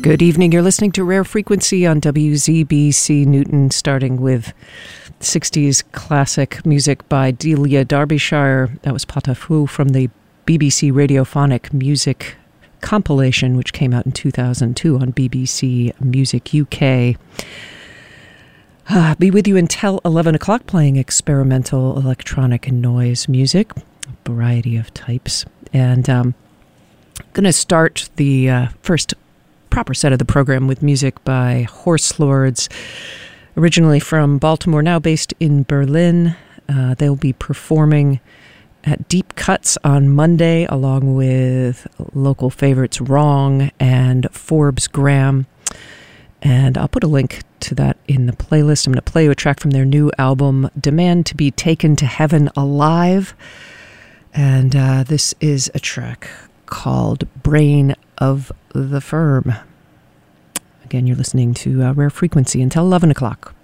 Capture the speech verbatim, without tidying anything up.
Good evening. You're listening to Rare Frequency on W Z B C Newton, starting with sixties classic music by Delia Derbyshire. That was Patafu from the B B C Radiophonic Music compilation, which came out in two thousand two on B B C Music U K. Uh, be with you until eleven o'clock, playing experimental electronic and noise music, a variety of types. And um, I'm going to start the uh, first proper set of the program with music by Horse Lords, originally from Baltimore, now based in Berlin. Uh, they'll be performing at Deep Cuts on Monday, along with local favorites Wrong and Forbes Graham. And I'll put a link to that in the playlist. I'm going to play you a track from their new album, Demand to Be Taken to Heaven Alive. And uh, this is a track called Brain of the Firm. Again, you're listening to uh, Rare Frequency until eleven o'clock.